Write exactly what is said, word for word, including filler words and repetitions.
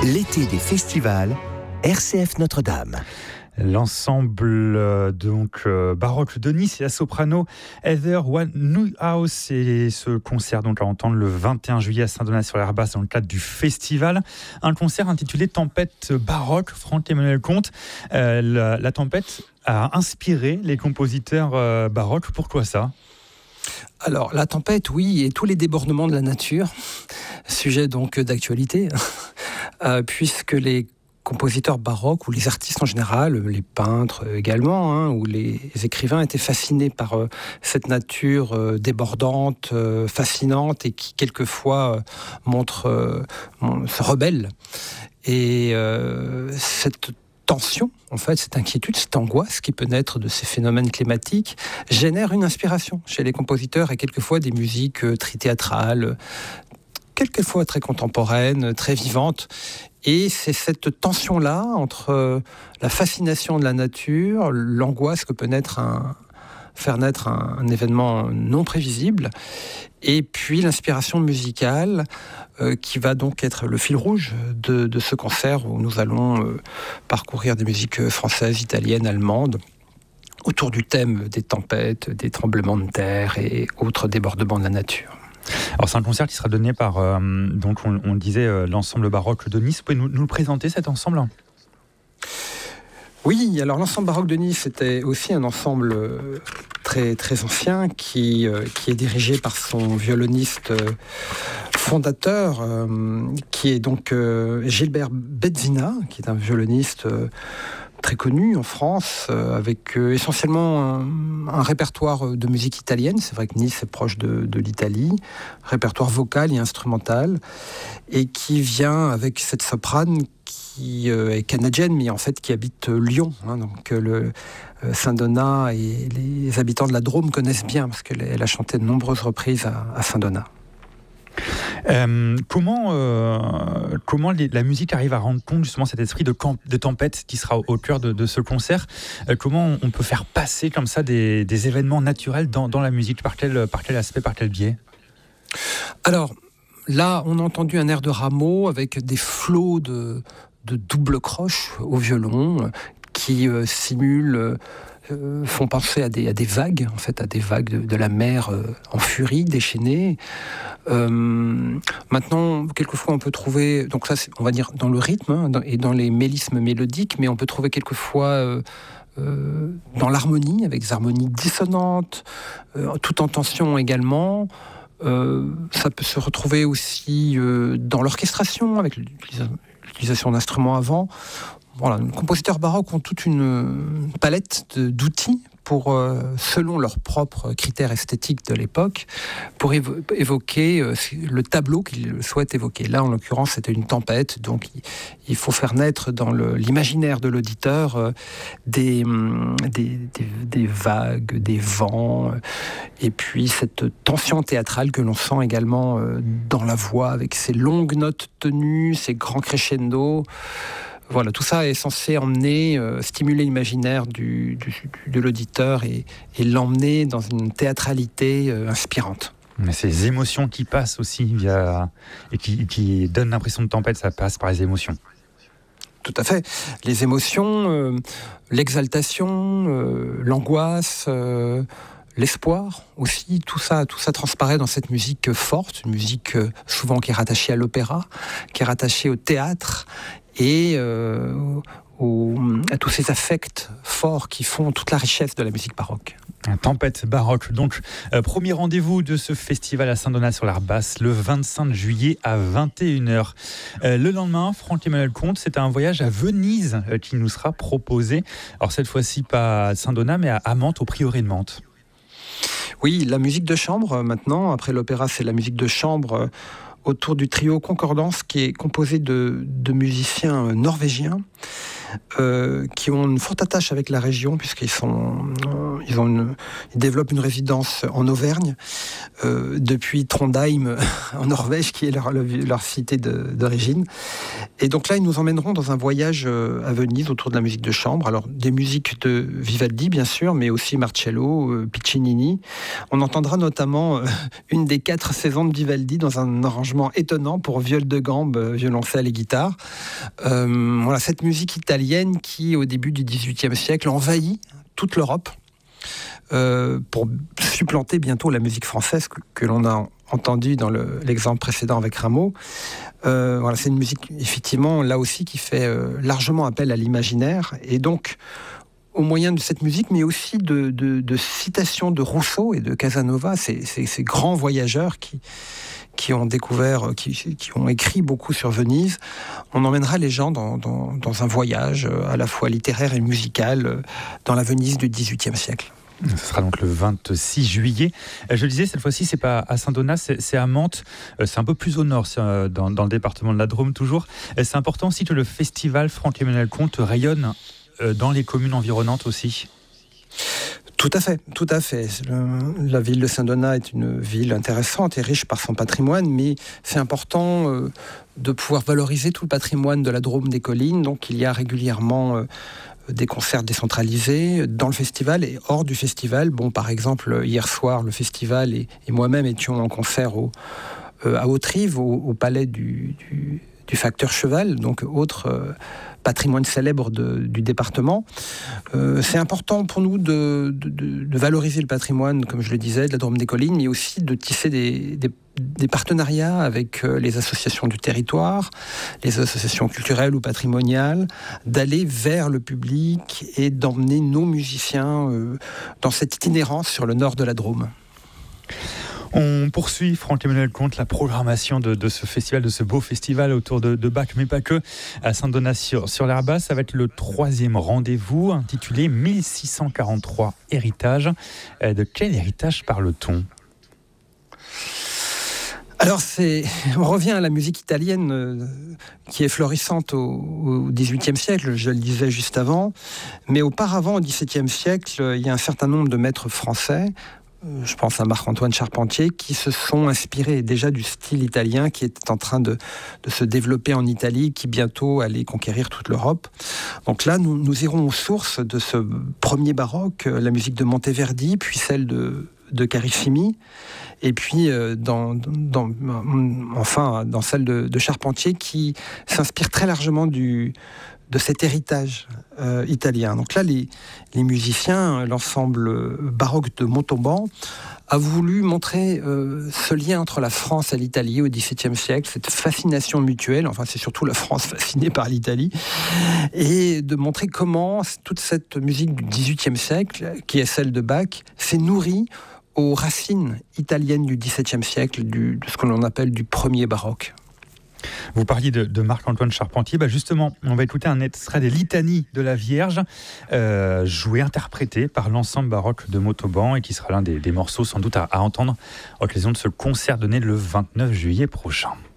L'été des festivals, R C F Notre-Dame. L'ensemble euh, donc euh, baroque de Nice et la soprano Heather Van Nieuwhuis, et ce concert donc à entendre le vingt et un juillet à Saint-Donat-sur-l'Herbasse dans le cadre du festival, un concert intitulé Tempête baroque. Franck-Emmanuel Comte, euh, la, la tempête a inspiré les compositeurs euh, baroques. Pourquoi ça ? Alors, la tempête, oui, et tous les débordements de la nature, sujet donc d'actualité, euh, puisque les compositeurs baroques, ou les artistes en général, les peintres également, hein, ou les écrivains étaient fascinés par euh, cette nature euh, débordante, euh, fascinante, et qui quelquefois euh, montre, euh, se rebelle. Et euh, cette tension, en fait, cette inquiétude, cette angoisse qui peut naître de ces phénomènes climatiques génère une inspiration chez les compositeurs, et quelquefois des musiques euh, théâtrales, quelquefois très contemporaines, très vivantes. Et c'est cette tension-là entre euh, la fascination de la nature, l'angoisse que peut naître un, faire naître un, un événement non prévisible, et puis l'inspiration musicale euh, qui va donc être le fil rouge de, de ce concert, où nous allons euh, parcourir des musiques françaises, italiennes, allemandes, autour du thème des tempêtes, des tremblements de terre et autres débordements de la nature. Alors c'est un concert qui sera donné par, euh, donc on, on le disait, euh, l'ensemble baroque de Nice. Vous pouvez nous, nous le présenter, cet ensemble ? Oui, alors l'ensemble baroque de Nice était aussi un ensemble très, très ancien qui, euh, qui est dirigé par son violoniste euh, fondateur, euh, qui est donc euh, Gilbert Bezzina, qui est un violoniste euh, très connu en France, euh, avec euh, essentiellement un, un répertoire de musique italienne. C'est vrai que Nice est proche de, de l'Italie, répertoire vocal et instrumental, et qui vient avec cette soprane qui euh, est canadienne, mais en fait qui habite euh, Lyon. Hein, donc euh, le euh, Saint-Donat et les habitants de la Drôme connaissent bien, parce qu'elle elle a chanté de nombreuses reprises à, à Saint-Donat. Euh, comment euh, comment les, la musique arrive à rendre compte justement cet esprit de, camp, de tempête qui sera au, au cœur de, de ce concert. Euh, comment on peut faire passer comme ça des, des événements naturels dans, dans la musique ? Par quel, par quel aspect, par quel biais ? Alors là, on a entendu un air de Rameau avec des flots de, de double croche au violon qui euh, simulent, euh, font penser à des, à des vagues, en fait, à des vagues de, de la mer euh, en furie, déchaînées. Euh, maintenant, quelquefois, on peut trouver, donc ça, c'est, on va dire, dans le rythme hein, dans, et dans les mélismes mélodiques, mais on peut trouver quelquefois euh, euh, dans l'harmonie, avec des harmonies dissonantes, euh, tout en tension également. Euh, ça peut se retrouver aussi euh, dans l'orchestration, avec l'utilisation d'instruments avant. Voilà, les compositeurs baroques ont toute une, une palette de, d'outils pour, euh, selon leurs propres critères esthétiques de l'époque, pour évo- évoquer euh, le tableau qu'ils souhaitent évoquer. Là, en l'occurrence, c'était une tempête, donc il, il faut faire naître dans le, l'imaginaire de l'auditeur euh, des, des, des, des vagues, des vents, euh, et puis cette tension théâtrale que l'on sent également euh, dans la voix, avec ces longues notes tenues, ces grands crescendos. Voilà, tout ça est censé emmener, euh, stimuler l'imaginaire du, du, de l'auditeur et, et l'emmener dans une théâtralité euh, inspirante. Mais ces émotions qui passent aussi via, et qui, qui donnent l'impression de tempête, ça passe par les émotions. Tout à fait. Les émotions, euh, l'exaltation, euh, l'angoisse, euh, l'espoir aussi, tout ça, tout ça transparaît dans cette musique forte, une musique euh, souvent qui est rattachée à l'opéra, qui est rattachée au théâtre, et euh, au, à tous ces affects forts qui font toute la richesse de la musique baroque. Tempête baroque, donc euh, premier rendez-vous de ce festival à Saint-Donat-sur-l'Herbasse le vingt-cinq juillet à vingt et une heures. Euh, le lendemain, Franck-Emmanuel Comte, c'est un voyage à Venise euh, qui nous sera proposé. Alors cette fois-ci pas à Saint-Donat, mais à, à Mantes, au prieuré de Mantes. Oui, la musique de chambre maintenant, après l'opéra, c'est la musique de chambre euh, autour du trio Concordance, qui est composé de, de musiciens norvégiens, euh, qui ont une forte attache avec la région, puisqu'ils sont, euh, ils, ont une, ils développent une résidence en Auvergne, euh, depuis Trondheim, en Norvège, qui est leur, leur cité de, d'origine. Et donc là, ils nous emmèneront dans un voyage à Venise autour de la musique de chambre. Alors, des musiques de Vivaldi, bien sûr, mais aussi Marcello, euh, Piccinini. On entendra notamment euh, une des quatre saisons de Vivaldi dans un arrangement étonnant pour viol de gambe, violoncelle et guitare. Euh, voilà, cette musique italienne qui, au début du dix-huitième siècle, envahit toute l'Europe euh, pour supplanter bientôt la musique française que, que l'on a entendu dans le, l'exemple précédent avec Rameau. Euh, voilà, c'est une musique, effectivement, là aussi, qui fait euh, largement appel à l'imaginaire. Et donc, au moyen de cette musique, mais aussi de, de, de citations de Rousseau et de Casanova, ces, ces, ces grands voyageurs qui, qui ont découvert, qui, qui ont écrit beaucoup sur Venise, on emmènera les gens dans, dans, dans un voyage à la fois littéraire et musical dans la Venise du dix-huitième siècle. Ce sera donc le vingt-six juillet. Je le disais, cette fois-ci, c'est pas à Saint-Donat, c'est, c'est à Mantes. C'est un peu plus au nord, c'est dans, dans le département de la Drôme toujours. C'est important aussi que le festival Franck-Emmanuel Comte rayonne dans les communes environnantes aussi. Tout à fait, tout à fait. Le, la ville de Saint-Donat est une ville intéressante et riche par son patrimoine, mais c'est important euh, de pouvoir valoriser tout le patrimoine de la Drôme des collines. Donc il y a régulièrement euh, des concerts décentralisés dans le festival et hors du festival. Bon, par exemple, hier soir, le festival et, et moi-même étions en concert au, euh, à Haute-Rive, au, au palais du, du, du facteur Cheval, donc autre euh, patrimoine célèbre de, du département. Euh, c'est important pour nous de, de, de valoriser le patrimoine, comme je le disais, de la Drôme des collines, mais aussi de tisser des, des, des partenariats avec les associations du territoire, les associations culturelles ou patrimoniales, d'aller vers le public et d'emmener nos musiciens euh, dans cette itinérance sur le nord de la Drôme. On poursuit, Franck-Emmanuel Comte, la programmation de, de ce festival, de ce beau festival autour de, de Bach, mais pas que, à Saint-Donat sur, sur l'Herbasse. Ça va être le troisième rendez-vous intitulé mille six cent quarante-trois Héritage. De quel héritage parle-t-on ? Alors, c'est, on revient à la musique italienne euh, qui est florissante au, au dix-huitième siècle, je le disais juste avant, mais auparavant, au dix-septième siècle, il y a un certain nombre de maîtres français, je pense à Marc-Antoine Charpentier, qui se sont inspirés déjà du style italien qui était en train de, de se développer en Italie, qui bientôt allait conquérir toute l'Europe. Donc là, nous, nous irons aux sources de ce premier baroque, la musique de Monteverdi, puis celle de, de Carissimi, et puis euh, dans, dans, enfin, dans celle de, de Charpentier, qui s'inspire très largement du... de cet héritage euh, italien. Donc là, les, les musiciens, l'ensemble baroque de Montauban, a voulu montrer euh, ce lien entre la France et l'Italie au dix-septième siècle, cette fascination mutuelle, enfin c'est surtout la France fascinée par l'Italie, et de montrer comment toute cette musique du dix-huitième siècle, qui est celle de Bach, s'est nourrie aux racines italiennes du dix-septième siècle, du, de ce que l'on appelle du premier baroque. Vous parliez de, de Marc-Antoine Charpentier. Bah justement, on va écouter un extrait des Litanies de la Vierge, euh, joué, interprété par l'ensemble baroque de Montauban et qui sera l'un des, des morceaux sans doute à, à entendre à l'occasion de ce concert donné le vingt-neuf juillet prochain.